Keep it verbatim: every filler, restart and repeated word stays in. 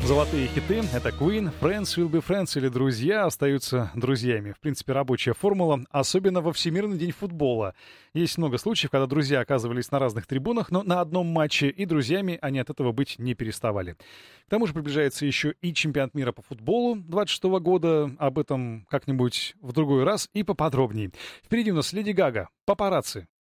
Золотые хиты — это Queen, Friends will be friends, или друзья остаются друзьями. В принципе, рабочая формула, особенно во Всемирный день футбола. Есть много случаев, когда друзья оказывались на разных трибунах, но на одном матче, и друзьями они от этого быть не переставали. К тому же приближается еще и чемпионат мира по футболу двадцать шестого года. Об этом как-нибудь в другой раз и поподробнее. Впереди у нас Леди Гага, «Папарацци».